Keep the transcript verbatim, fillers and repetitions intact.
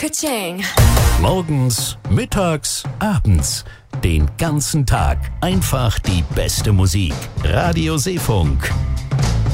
Ka-ching. Morgens, mittags, abends. Den ganzen Tag einfach die beste Musik. Radio Seefunk.